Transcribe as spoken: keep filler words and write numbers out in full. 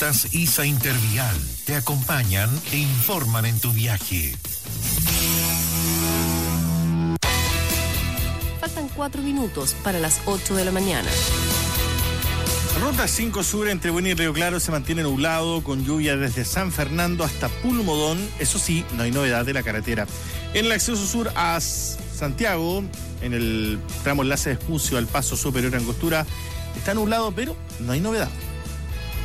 Rutas ISA Intervial te acompañan e informan en tu viaje. Faltan cuatro minutos para las ocho de la mañana. Ruta cinco Sur entre Bueni y Río Claro se mantiene nublado, con lluvia desde San Fernando hasta Pulmodón. Eso sí, no hay novedad de la carretera. En el acceso sur a Santiago, en el tramo enlace de Espucio al Paso Superior Angostura, está nublado, pero no hay novedad.